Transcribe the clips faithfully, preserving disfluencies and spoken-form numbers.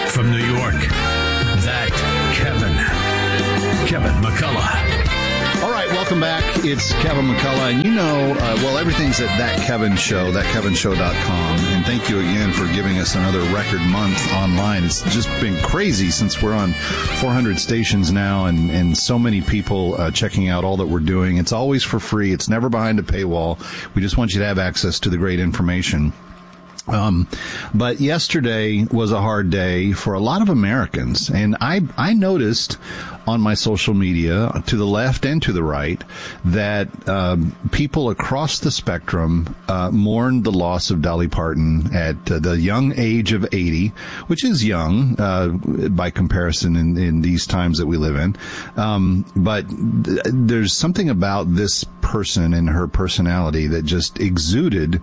from New York, that Kevin, Kevin McCullough. All right, welcome back. It's Kevin McCullough, and you know, uh, well, everything's at That Kevin Show, that kevin show dot com, and thank you again for giving us another record month online. It's just been crazy since we're on four hundred stations now, and, and so many people uh, checking out all that we're doing. It's always for free. It's never behind a paywall. We just want you to have access to the great information. Um, but yesterday was a hard day for a lot of Americans, and I, I noticed on my social media, to the left and to the right, that um, people across the spectrum uh, mourned the loss of Dolly Parton at uh, the young age of eighty, which is young uh, by comparison in, in these times that we live in. Um, but th- there's something about this person and her personality that just exuded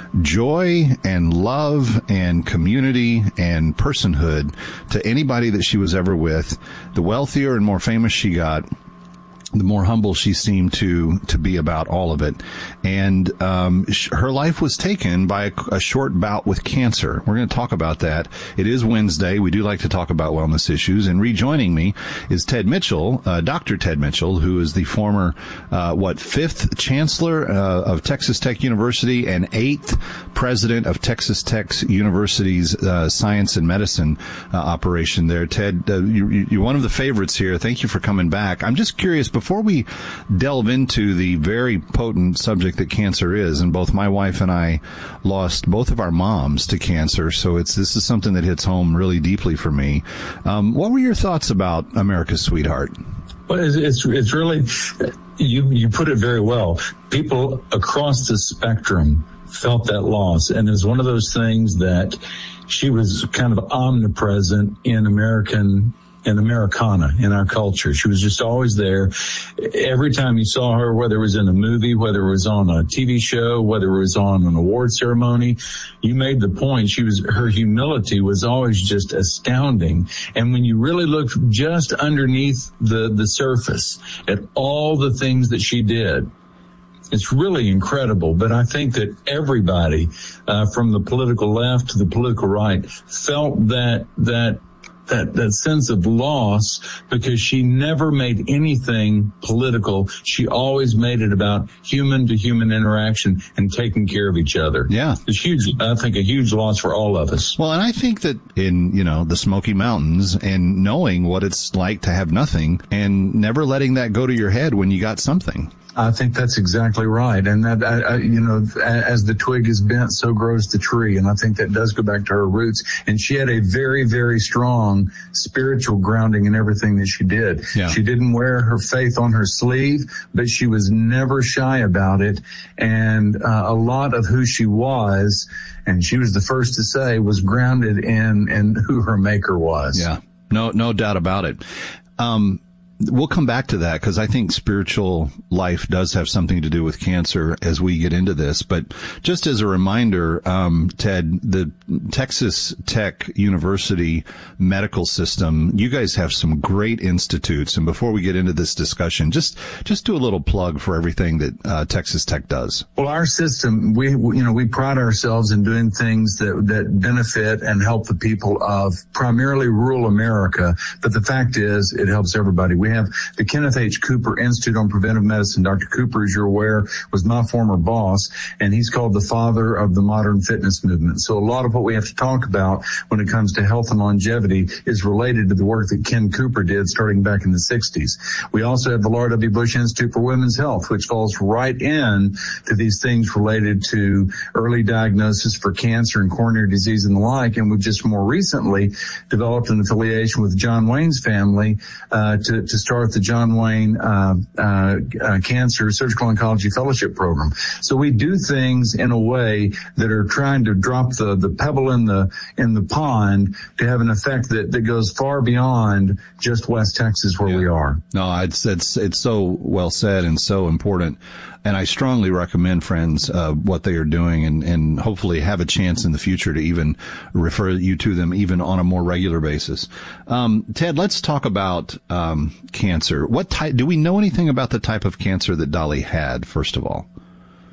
joy and love and community and personhood to anybody that she was ever with. The wealthier and more famous she got, the more humble she seemed to to be about all of it. And um sh- her life was taken by a, a short bout with cancer. We're going to talk about that. It is Wednesday. We do like to talk about wellness issues. And rejoining me is Ted Mitchell, uh, Doctor Ted Mitchell, who is the former, uh what, fifth chancellor uh, of Texas Tech University and eighth president of Texas Tech University's uh, science and medicine uh, operation there. Ted, uh, you, you're one of the favorites here. Thank you for coming back. I'm just curious, before we delve into the very potent subject that cancer is, and both my wife and I lost both of our moms to cancer, so it's this is something that hits home really deeply for me. Um, what were your thoughts about America's Sweetheart? Well, it's, it's, it's really, you, you put it very well. People across the spectrum felt that loss, and it's one of those things that she was kind of omnipresent in American in Americana, in our culture. She was just always there. Every time you saw her, whether it was in a movie, whether it was on a T V show, whether it was on an award ceremony, you made the point. She was, her humility was always just astounding. And when you really looked just underneath the, the surface at all the things that she did, it's really incredible. But I think that everybody, uh, from the political left to the political right, felt that, that, that, that sense of loss, because she never made anything political. She always made it about human to human interaction and taking care of each other. Yeah. It's huge. I think a huge loss for all of us. Well, and I think that in, you know, the Smoky Mountains, and knowing what it's like to have nothing and never letting that go to your head when you got something. I think that's exactly right. And that, I, I, you know, as the twig is bent, so grows the tree. And I think that does go back to her roots. And she had a very, very strong spiritual grounding in everything that she did. Yeah. She didn't wear her faith on her sleeve, but she was never shy about it. And uh, a lot of who she was, and she was the first to say, was grounded in, in who her maker was. Yeah, no, no doubt about it. Um, We'll come back to that, because I think spiritual life does have something to do with cancer as we get into this. But just as a reminder, um, Ted, the Texas Tech University medical system, you guys have some great institutes. And before we get into this discussion, just just do a little plug for everything that uh, Texas Tech does. Well, our system, we you know we pride ourselves in doing things that that benefit and help the people of primarily rural America. But the fact is, it helps everybody. We have the Kenneth H. Cooper Institute on Preventive Medicine. Doctor Cooper, as you're aware, was my former boss, and he's called the father of the modern fitness movement. So a lot of what we have to talk about when it comes to health and longevity is related to the work that Ken Cooper did starting back in the sixties. We also have the Laura W. Bush Institute for Women's Health, which falls right in to these things related to early diagnosis for cancer and coronary disease and the like. And we've just more recently developed an affiliation with John Wayne's family uh, to, to start the John Wayne uh, uh, uh, Cancer Surgical Oncology Fellowship Program. So we do things in a way that are trying to drop the, the pebble in the in the pond to have an effect that, that goes far beyond just West Texas where yeah. we are. No, it's it's it's so well said and so important. And I strongly recommend, friends, uh, what they are doing, and, and hopefully have a chance in the future to even refer you to them even on a more regular basis. Um, Ted, let's talk about um, cancer. What type? Do we know anything about the type of cancer that Dolly had, first of all?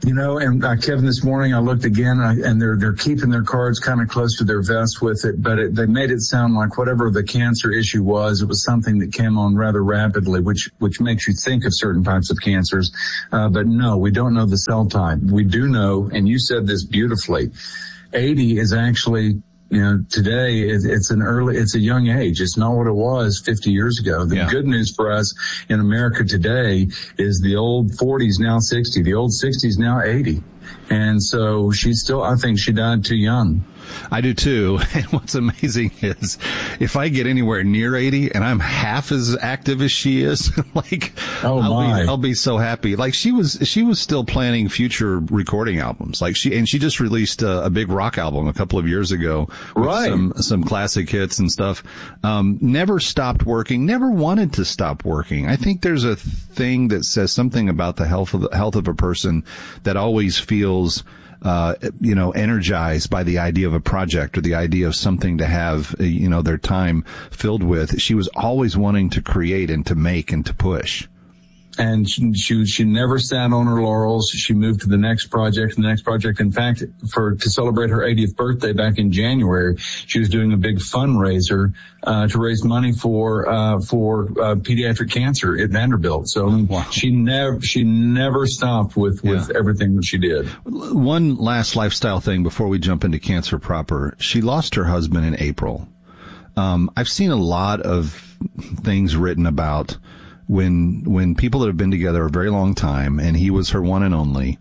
You know, and uh, Kevin, this morning I looked again, uh, and they're they're keeping their cards kind of close to their vest with it, but it, they made it sound like whatever the cancer issue was, it was something that came on rather rapidly, which which makes you think of certain types of cancers. Uh, but no, we don't know the cell type. We do know, and you said this beautifully, eighty is actually, you know, today it's an early, it's a young age. It's not what it was fifty years ago. The yeah. good news for us in America today is the old forties now sixty, the old sixties now eighty. And so she's still, I think she died too young. I do too. And what's amazing is if I get anywhere near eighty and I'm half as active as she is, like, oh I'll my. be, I'll be so happy. Like she was, she was still planning future recording albums. Like she, and she just released a, a big rock album a couple of years ago. With right. some, some classic hits and stuff. Um, never stopped working, never wanted to stop working. I think there's a thing that says something about the health of the health of a person that always feels Uh, you know, energized by the idea of a project or the idea of something to have, uh, you know, their time filled with. She was always wanting to create and to make and to push. And she, she, she never sat on her laurels. She moved to the next project, the next project. In fact, for, to celebrate her eightieth birthday back in January, she was doing a big fundraiser, uh, to raise money for, uh, for, uh, pediatric cancer at Vanderbilt. So wow. she never, she never stopped with, with yeah. everything that she did. One last lifestyle thing before we jump into cancer proper. She lost her husband in April. Um, I've seen a lot of things written about when when people that have been together a very long time, and he was her one and only,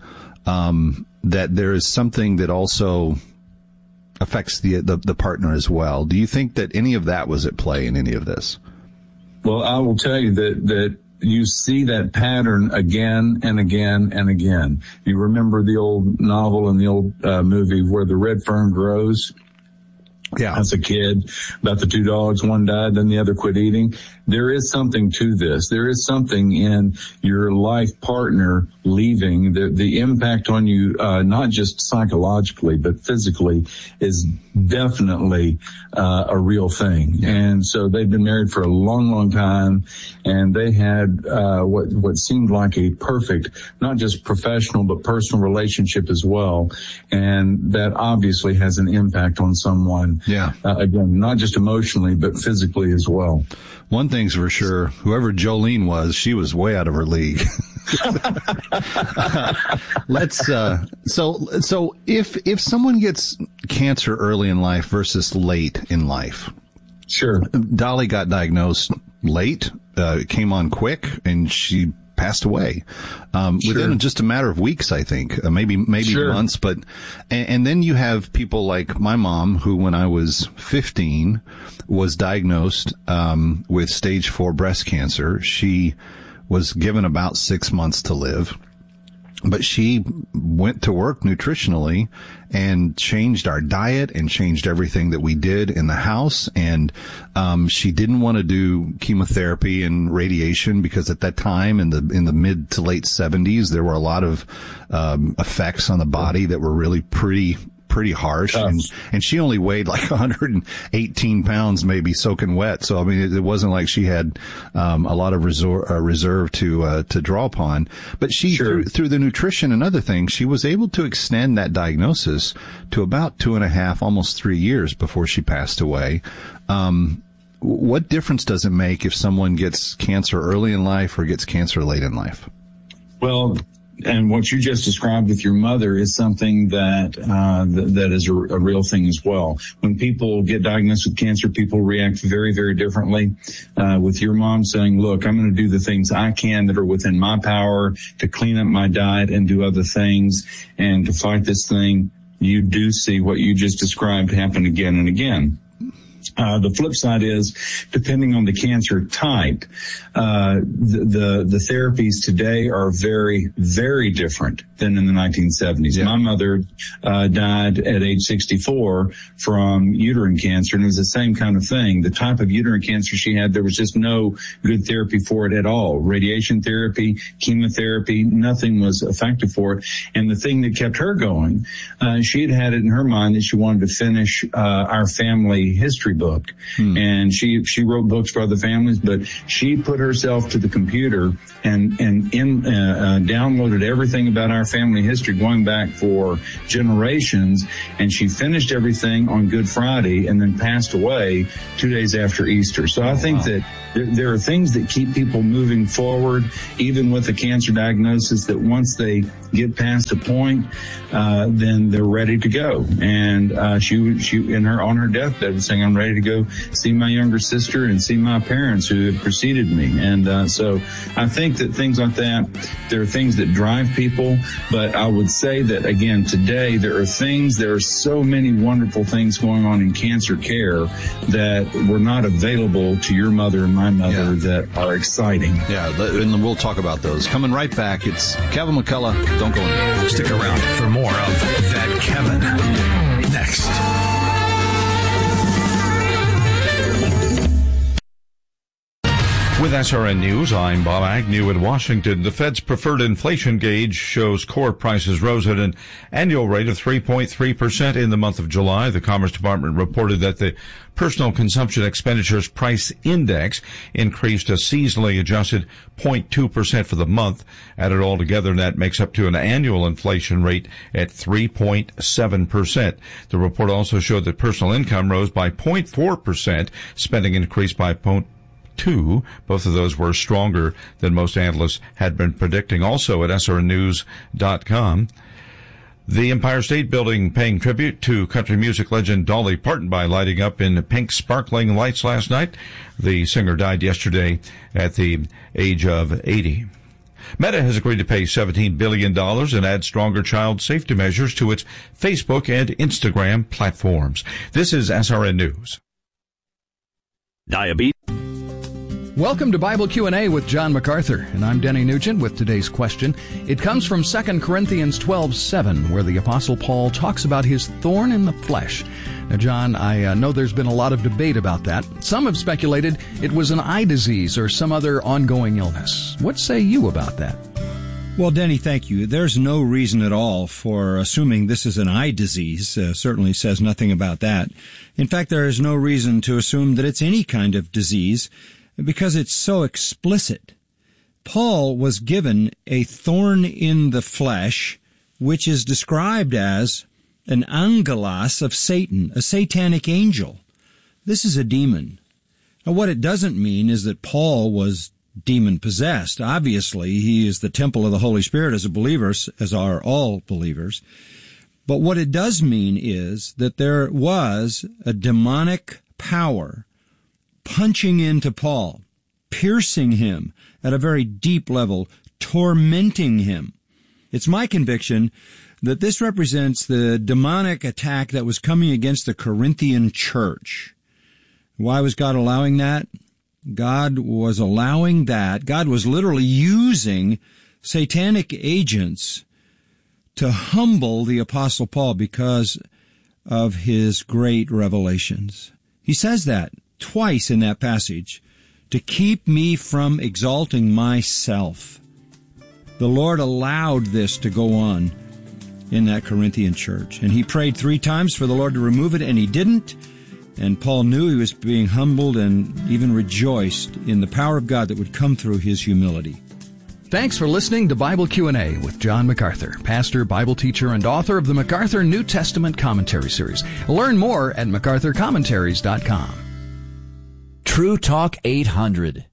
um, that there is something that also affects the, the the partner as well. Do you think that any of that was at play in any of this? Well, I will tell you that that you see that pattern again and again and again. You remember the old novel and the old uh, movie Where the Red Fern Grows? Yeah. As a kid, about the two dogs, one died, then the other quit eating. There is something to this. There is something in your life partner leaving. The, the impact on you, uh, not just psychologically, but physically is definitely, uh, a real thing. Yeah. And so they've been married for a long, long time, and they had, uh, what, what seemed like a perfect, not just professional, but personal relationship as well. And that obviously has an impact on someone. Yeah. Uh, again, not just emotionally, but physically as well. One thing's for sure, whoever Jolene was, she was way out of her league. Let's, uh, so, so if, if someone gets cancer early in life versus late in life. Sure. Dolly got diagnosed late, uh, came on quick, and she passed away, um, sure. within just a matter of weeks, I think, uh, maybe, maybe sure. months, but, and, and then you have people like my mom, who when I was fifteen was diagnosed, um, with stage four breast cancer. She was given about six months to live, but she went to work nutritionally and changed our diet and changed everything that we did in the house. And, um, she didn't want to do chemotherapy and radiation because at that time in the, in the mid to late seventies, there were a lot of, um, effects on the body that were really pretty, pretty harsh. And, and she only weighed like one hundred eighteen pounds, maybe soaking wet. So, I mean, it, it wasn't like she had, um, a lot of reserve, uh, reserve to, uh, to draw upon. But she, sure. through, through the nutrition and other things, she was able to extend that diagnosis to about two and a half, almost three years before she passed away. Um, what difference does it make if someone gets cancer early in life or gets cancer late in life? Well, and what you just described with your mother is something that uh th- that is a, a real thing as well. When people get diagnosed with cancer, people react very, very differently. Uh with your mom saying, look, I'm going to do the things I can that are within my power to clean up my diet and do other things and to fight this thing, you do see what you just described happen again and again. Uh, the flip side is, depending on the cancer type, uh, the, the, the therapies today are very, very different than in the nineteen seventies. Yeah. My mother, uh, died at age sixty-four from uterine cancer, and it was the same kind of thing. The type of uterine cancer she had, there was just no good therapy for it at all. Radiation therapy, chemotherapy, nothing was effective for it. And the thing that kept her going, uh, she had had it in her mind that she wanted to finish, uh, our family history book. Hmm. And she, she wrote books for other families, but she put herself to the computer and, and in, uh, uh, downloaded everything about our family history going back for generations, and she finished everything on Good Friday and then passed away two days after Easter. So I think wow. that there, there are things that keep people moving forward, even with a cancer diagnosis, that once they get past a point, uh, then they're ready to go. And, uh, she, she, in her, on her deathbed was saying, I'm ready to go see my younger sister and see my parents who have preceded me. And, uh, so I think that things like that, there are things that drive people, but I would say that again, today there are things, there are so many wonderful things going on in cancer care that were not available to your mother and my mother yeah. that are exciting. Yeah. And we'll talk about those. Coming right back. It's Kevin McCullough. Don't go anywhere. Stick around for more of That Kevin next. With S R N News, I'm Bob Agnew in Washington. The Fed's preferred inflation gauge shows core prices rose at an annual rate of three point three percent in the month of July. The Commerce Department reported that the Personal Consumption Expenditures Price Index increased a seasonally adjusted zero point two percent for the month. Added all together, that makes up to an annual inflation rate at three point seven percent. The report also showed that personal income rose by zero point four percent. Spending increased by zero point two. Both of those were stronger than most analysts had been predicting. Also at S R N news dot com, the Empire State Building paying tribute to country music legend Dolly Parton by lighting up in pink sparkling lights last night. The singer died yesterday at the age of eighty. Meta has agreed to pay seventeen billion dollars and add stronger child safety measures to its Facebook and Instagram platforms. This is S R N News. Diabetes. Welcome to Bible Q and A with John MacArthur, and I'm Denny Nugent with today's question. It comes from Second Corinthians twelve seven, where the Apostle Paul talks about his thorn in the flesh. Now, John, I uh, know there's been a lot of debate about that. Some have speculated it was an eye disease or some other ongoing illness. What say you about that? Well, Denny, thank you. There's no reason at all for assuming this is an eye disease. Uh, certainly says nothing about that. In fact, there is no reason to assume that it's any kind of disease, because it's so explicit. Paul was given a thorn in the flesh, which is described as an angelos of Satan, a satanic angel. This is a demon. Now, what it doesn't mean is that Paul was demon-possessed. Obviously, he is the temple of the Holy Spirit as a believer, as are all believers. But what it does mean is that there was a demonic power punching into Paul, piercing him at a very deep level, tormenting him. It's my conviction that this represents the demonic attack that was coming against the Corinthian church. Why was God allowing that? God was allowing that. God was literally using satanic agents to humble the Apostle Paul because of his great revelations. He says that twice in that passage, to keep me from exalting myself. The Lord allowed this to go on in that Corinthian church. And he prayed three times for the Lord to remove it, and he didn't. And Paul knew he was being humbled and even rejoiced in the power of God that would come through his humility. Thanks for listening to Bible Q and A with John MacArthur, pastor, Bible teacher, and author of the MacArthur New Testament Commentary Series. Learn more at macarthur commentaries dot com. True Talk eight hundred.